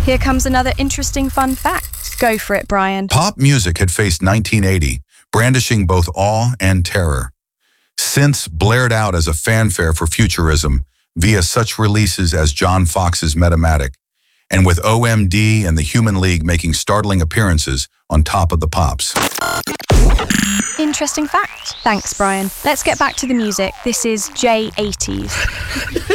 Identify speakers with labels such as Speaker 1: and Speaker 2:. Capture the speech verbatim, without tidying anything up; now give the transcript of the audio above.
Speaker 1: Here comes another interesting fun fact. Go for it, Brian.
Speaker 2: Pop music had faced nineteen eighty, brandishing both awe and terror. Synths blared out as a fanfare for futurism via such releases as John Foxx's Metamatic, and with O M D and the Human League making startling appearances on top of the pops.
Speaker 1: Interesting fact. Thanks, Brian. Let's get back to the music. This is J eighties.